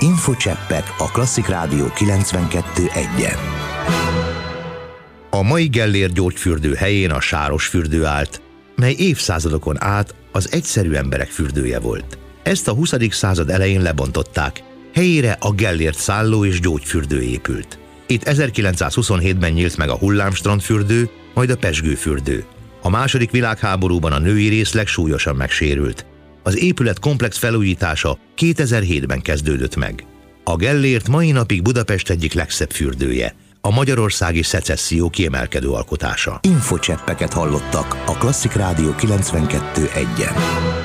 Infocseppek a Klasszik Rádió 92.1-en. A mai Gellért gyógyfürdő helyén a Sárosfürdő állt, mely évszázadokon át az egyszerű emberek fürdője volt. Ezt a 20. század elején lebontották, helyére a Gellért szálló és gyógyfürdő épült. Itt 1927-ben nyílt meg a Hullámstrandfürdő, majd a Pezsgőfürdő. A második világháborúban a női részleg súlyosan megsérült. Az épület komplex felújítása 2007-ben kezdődött meg. A Gellért mai napig Budapest egyik legszebb fürdője, a magyarországi szecesszió kiemelkedő alkotása. Infocseppeket hallottak a Klasszik Rádió 92.1-en.